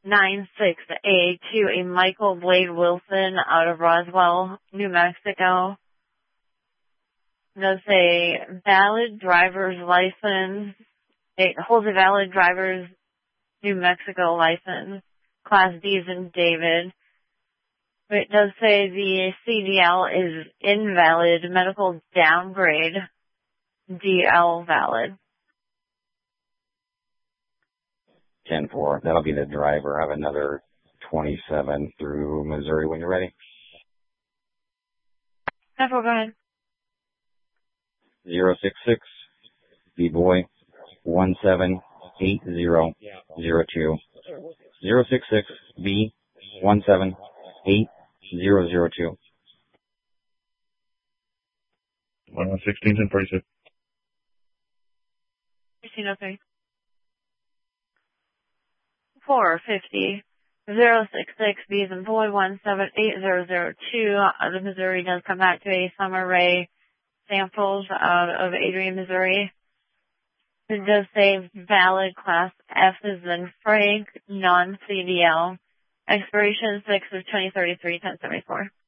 96A to a Michael Blade Wilson out of Roswell, New Mexico. It does say valid driver's license. It holds a valid driver's New Mexico license. Class D is in David. But it does say the CDL is invalid, medical downgrade, DL valid. 10-4. That'll be the driver. I have another 27 through Missouri when you're ready. 10-4, go ahead. 066 B-boy 178002. 066 B 178002. 16 and 46. 1603. 450. 066 B as in boy 178002. The Missouri does come back to a Summer Ray samples out of Adrian, Missouri. It does say valid class F is in Frank, non-CDL. Expiration 6 of 2033, 1074.